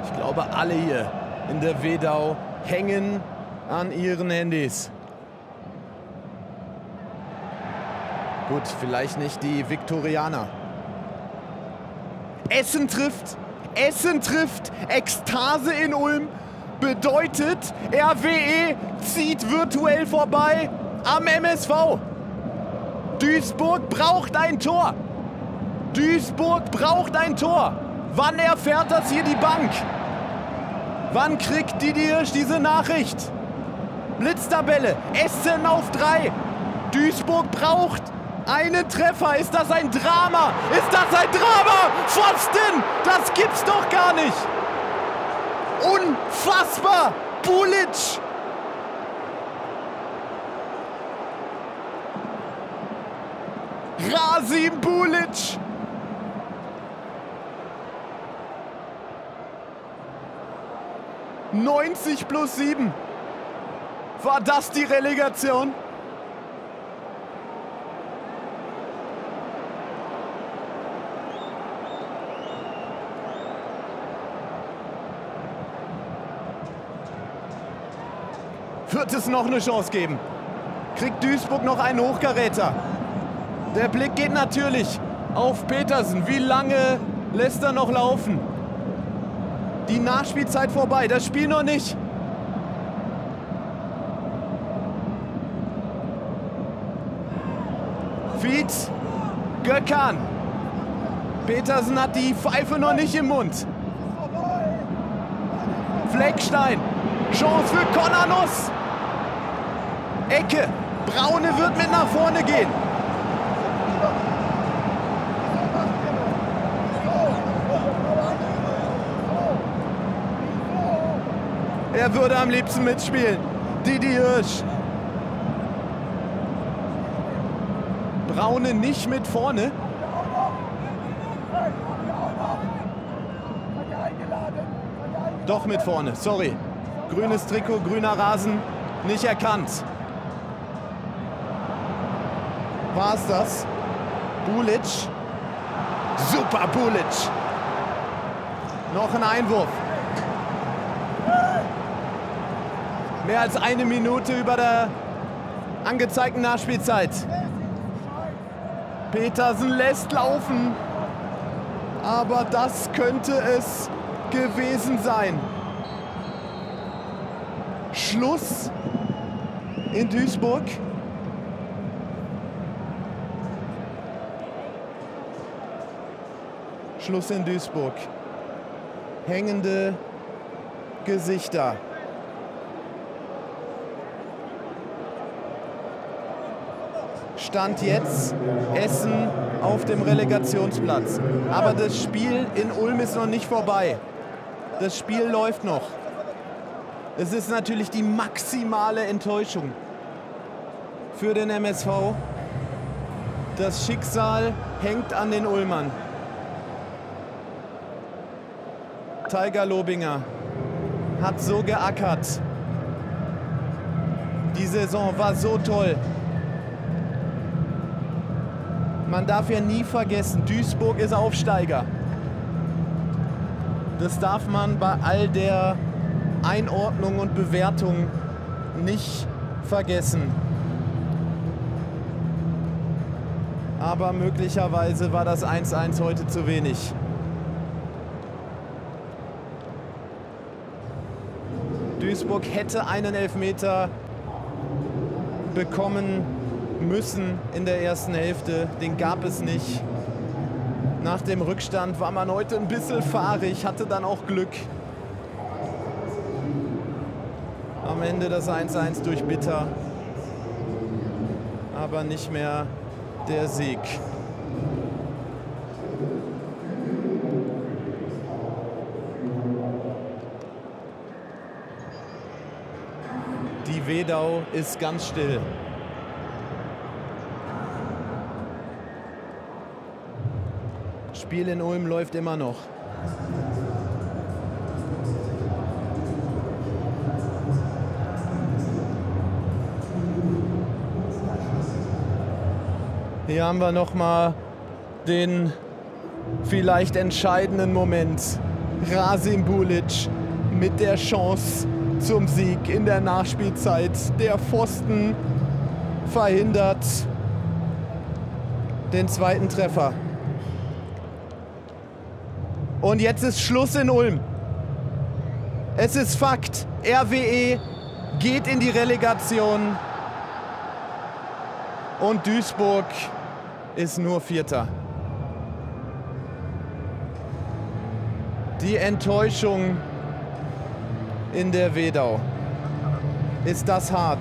Ich glaube, alle hier in der Wedau hängen an ihren Handys. Gut, vielleicht nicht die Viktorianer. Essen trifft. Essen trifft. Ekstase in Ulm bedeutet, RWE zieht virtuell vorbei am MSV. Duisburg braucht ein Tor. Duisburg braucht ein Tor. Wann erfährt das hier die Bank? Wann kriegt Didier Hirsch diese Nachricht? Blitztabelle. Essen auf 3. Duisburg braucht einen Treffer. Ist das ein Drama? Ist das ein Drama? Pfosten! Das gibt's doch gar nicht! Unfassbar! Bulic! Rasim Bulic! +90+7. War das die Relegation? Wird es noch eine Chance geben? Kriegt Duisburg noch einen Hochkaräter? Der Blick geht natürlich auf Petersen. Wie lange lässt er noch laufen? Die Nachspielzeit vorbei, das Spiel noch nicht. Fietz, Gökhan. Petersen hat die Pfeife noch nicht im Mund. Fleckstein, Chance für Konanus. Ecke, Braune wird mit nach vorne gehen. Er würde am liebsten mitspielen. Didier Hirsch. Braune nicht mit vorne. Doch mit vorne, sorry. Grünes Trikot, grüner Rasen, nicht erkannt. War es das? Bulic. Super Bulic. Noch ein Einwurf. Mehr als eine Minute über der angezeigten Nachspielzeit. Petersen lässt laufen. Aber das könnte es gewesen sein. Schluss in Duisburg. Schluss in Duisburg. Hängende Gesichter. Stand jetzt Essen auf dem Relegationsplatz. Aber das Spiel in Ulm ist noch nicht vorbei. Das Spiel läuft noch. Es ist natürlich die maximale Enttäuschung für den MSV. Das Schicksal hängt an den Ulmern. Taiga Lobinger hat so geackert. Die Saison war so toll. Man darf ja nie vergessen, Duisburg ist Aufsteiger. Das darf man bei all der Einordnung und Bewertung nicht vergessen. Aber möglicherweise war das 1:1 heute zu wenig. Duisburg hätte einen Elfmeter bekommen müssen in der ersten Hälfte. Den gab es nicht. Nach dem Rückstand war man heute ein bisschen fahrig, hatte dann auch Glück. Am Ende das 1:1 durch Bitter. Aber nicht mehr der Sieg. Die Wedau ist ganz still. Spiel in Ulm läuft immer noch. Hier haben wir noch mal den vielleicht entscheidenden Moment Rasim Bulic mit der Chance zum Sieg in der Nachspielzeit. Der Pfosten verhindert den zweiten Treffer. Und jetzt ist Schluss in Ulm. Es ist Fakt. RWE geht in die Relegation. Und Duisburg ist nur Vierter. Die Enttäuschung in der Wedau. Ist das hart?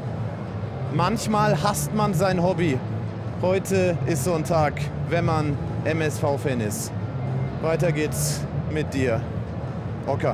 Manchmal hasst man sein Hobby. Heute ist so ein Tag, wenn man MSV-Fan ist. Weiter geht's mit dir, Ocker.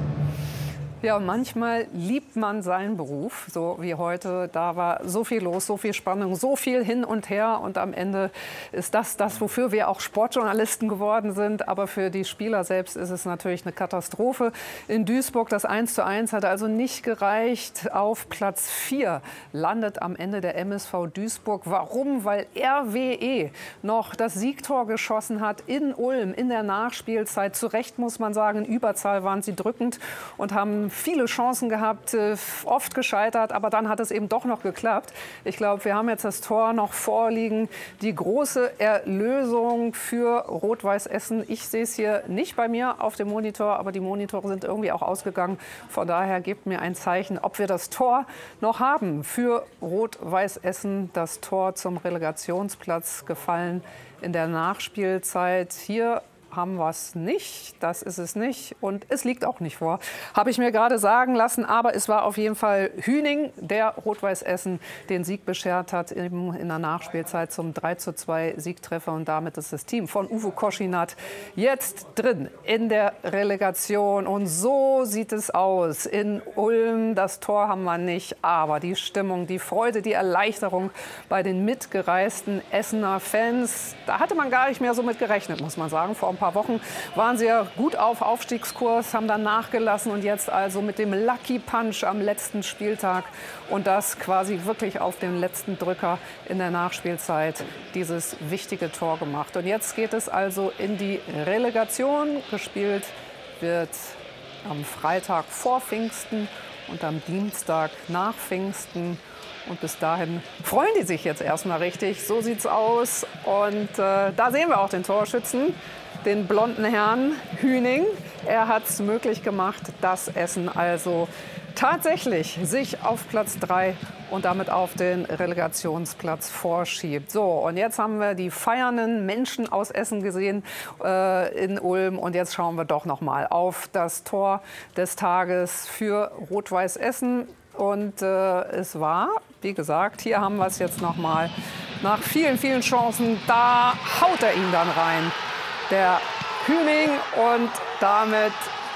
Ja, und manchmal liebt man seinen Beruf, so wie heute. Da war so viel los, so viel Spannung, so viel hin und her. Und am Ende ist das, wofür wir auch Sportjournalisten geworden sind. Aber für die Spieler selbst ist es natürlich eine Katastrophe. In Duisburg das 1:1 hat also nicht gereicht. Auf Platz 4 landet am Ende der MSV Duisburg. Warum? Weil RWE noch das Siegtor geschossen hat in Ulm in der Nachspielzeit. Zu Recht muss man sagen, in Überzahl waren sie drückend und haben viele Chancen gehabt, oft gescheitert, aber dann hat es eben doch noch geklappt. Ich glaube, wir haben jetzt das Tor noch vorliegen. Die große Erlösung für Rot-Weiß Essen. Ich sehe es hier nicht bei mir auf dem Monitor, aber die Monitore sind irgendwie auch ausgegangen. Von daher gebt mir ein Zeichen, ob wir das Tor noch haben für Rot-Weiß Essen. Das Tor zum Relegationsplatz gefallen in der Nachspielzeit. Hier haben wir es nicht, das ist es nicht und es liegt auch nicht vor, habe ich mir gerade sagen lassen, aber es war auf jeden Fall Hüning, der Rot-Weiß Essen den Sieg beschert hat in der Nachspielzeit zum 3:2 Siegtreffer und damit ist das Team von Uwe Koschinat jetzt drin in der Relegation und so sieht es aus in Ulm. Das Tor haben wir nicht, aber die Stimmung, die Freude, die Erleichterung bei den mitgereisten Essener Fans, da hatte man gar nicht mehr so mit gerechnet, muss man sagen. Vor ein paar Wochen waren sie ja gut auf Aufstiegskurs, haben dann nachgelassen und jetzt also mit dem Lucky Punch am letzten Spieltag und das quasi wirklich auf den letzten Drücker in der Nachspielzeit dieses wichtige Tor gemacht. Und jetzt geht es also in die Relegation. Gespielt wird am Freitag vor Pfingsten und am Dienstag nach Pfingsten. Und bis dahin freuen die sich jetzt erstmal richtig. So sieht's aus. Und da sehen wir auch den Torschützen, den blonden Herrn Hüning. Er hat es möglich gemacht, dass Essen also tatsächlich sich auf Platz 3 und damit auf den Relegationsplatz vorschiebt. So, und jetzt haben wir die feiernden Menschen aus Essen gesehen in Ulm. Und jetzt schauen wir doch noch mal auf das Tor des Tages für Rot-Weiß Essen. Und es war, wie gesagt, hier haben wir es jetzt noch mal. Nach vielen, vielen Chancen, da haut er ihn dann rein, der Hüning. Und damit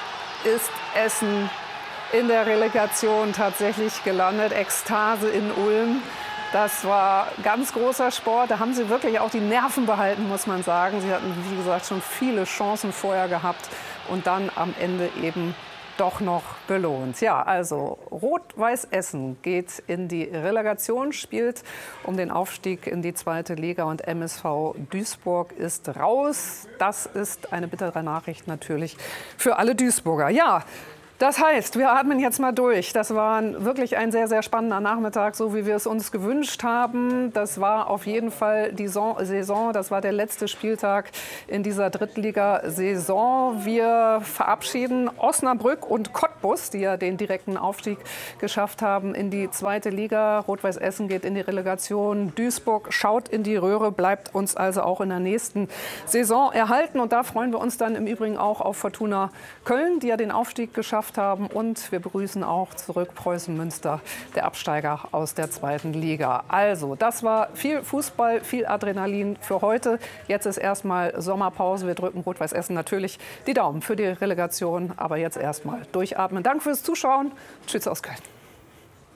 ist Essen in der Relegation tatsächlich gelandet. Ekstase in Ulm. Das war ganz großer Sport. Da haben sie wirklich auch die Nerven behalten, muss man sagen. Sie hatten, wie gesagt, schon viele Chancen vorher gehabt und dann am Ende eben doch noch belohnt. Ja, also Rot-Weiß Essen geht in die Relegation, spielt um den Aufstieg in die 2. Liga und MSV Duisburg ist raus. Das ist eine bittere Nachricht natürlich für alle Duisburger. Ja, das heißt, wir atmen jetzt mal durch. Das war wirklich ein sehr, sehr spannender Nachmittag, so wie wir es uns gewünscht haben. Das war auf jeden Fall die Saison. Das war der letzte Spieltag in dieser Drittligasaison. Wir verabschieden Osnabrück und Cottbus, die ja den direkten Aufstieg geschafft haben in die 2. Liga. Rot-Weiß Essen geht in die Relegation. Duisburg schaut in die Röhre, bleibt uns also auch in der nächsten Saison erhalten. Und da freuen wir uns dann im Übrigen auch auf Fortuna Köln, die ja den Aufstieg geschafft haben. Und wir begrüßen auch zurück Preußen Münster, der Absteiger aus der 2. Liga. Also, das war viel Fußball, viel Adrenalin für heute. Jetzt ist erstmal Sommerpause. Wir drücken Rot-Weiß Essen natürlich die Daumen für die Relegation. Aber jetzt erstmal durchatmen. Danke fürs Zuschauen. Tschüss aus Köln.